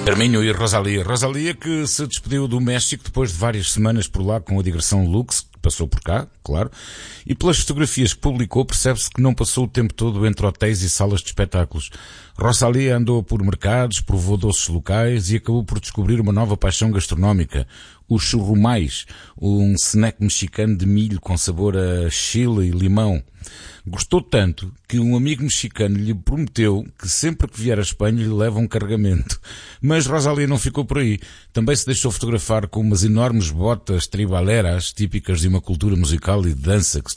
Carminho e Rosalía. Rosalía que se despediu do México depois de várias semanas por lá com a digressão Lux, que passou por cá, claro, e pelas fotografias que publicou percebe-se que não passou o tempo todo entre hotéis e salas de espetáculos. Rosalía andou por mercados, provou doces locais e acabou por descobrir uma nova paixão gastronómica, o churrumais, um snack mexicano de milho com sabor a chile e limão. Gostou tanto que um amigo mexicano lhe prometeu que sempre que vier a Espanha lhe leva um carregamento. Mas Rosalía não ficou por aí. Também se deixou fotografar com umas enormes botas tribaleras, típicas de uma cultura musical e de dança que se